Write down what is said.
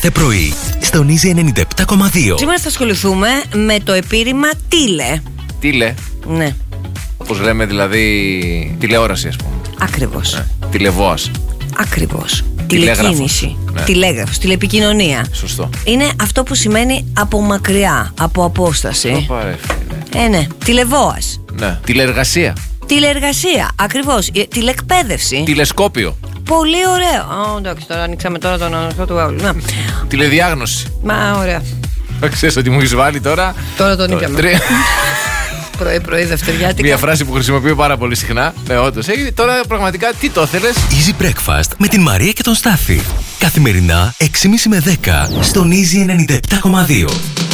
κάθε πρωί στον Easy 97,2. Σήμερα θα ασχοληθούμε με το επίρρημα τίλε. Τίλε. Ναι. Όπως λέμε δηλαδή τηλεόραση, ας πούμε. Ακριβώς. Τηλεβόας. Ακριβώς. Τηλέγραφος. Τηλεκίνηση. Ναι. Τηλέγραφος, τηλεπικοινωνία. Σωστό. Είναι αυτό που σημαίνει από μακριά, από απόσταση. Το πάρε, φίλε. Ναι. Τηλεβόας. Ναι. Τηλεργασία. Τηλεεργασία. Ακριβώς. Τηλεκπαίδευση. Τηλεσκόπιο. Πολύ ωραίο. Εντάξει, τώρα ανοίξαμε τώρα τον ανοιχτό του Γαούλου. Να. Τηλεδιάγνωση. Μα ωραία. Ξέρεις ότι μου έχεις βάλει τώρα. Τώρα τον είπαμε. Πρωί-πρωί, δευτεριάτικα. Μια φράση που χρησιμοποιώ πάρα πολύ συχνά. Ναι, όντως. Τώρα πραγματικά τι το θέλεις. Easy Breakfast με την Μαρία και τον Στάφη. Καθημερινά 6.30 με 10 στον Easy 97,2.